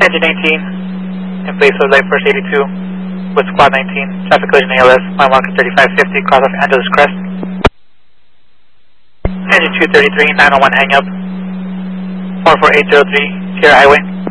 Engine 19, in place of Light First 82, with Squad 19, traffic collision ALS, mile marker 3550, cross off Angeles Crest. Engine 233, 901 hang up, 44803, Sierra Highway.